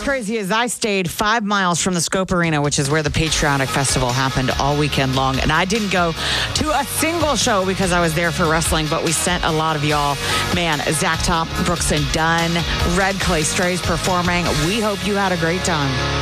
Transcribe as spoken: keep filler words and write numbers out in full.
crazy is I stayed five miles from the Scope Arena, which is where the Patriotic Festival happened all weekend long. And I didn't go to a single show because I was there for wrestling, but we sent a lot of y'all. Man, Zach Top, Brooks and Dunn, Red Clay Strays performing. We hope you had a great time.